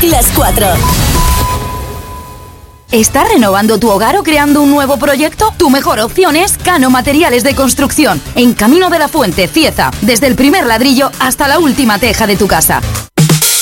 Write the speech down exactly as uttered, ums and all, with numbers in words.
Las cuatro. ¿Estás renovando tu hogar o creando un nuevo proyecto? Tu mejor opción es Cano Materiales de Construcción, en Camino de la Fuente, Cieza, desde el primer ladrillo hasta la última teja de tu casa.